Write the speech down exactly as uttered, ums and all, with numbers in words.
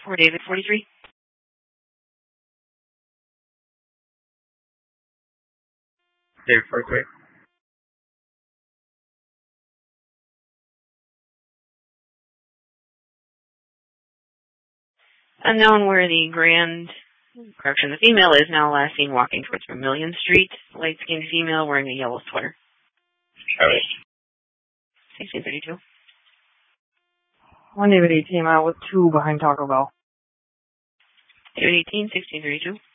For David forty-three. David forty-three. Unknown where the grand, correction, the female is now last seen walking towards Vermilion Street. Light-skinned female wearing a yellow sweater. Charlie. sixteen thirty-two. One David eighteen, out with two behind Taco Bell. David eighteen, sixteen thirty-two.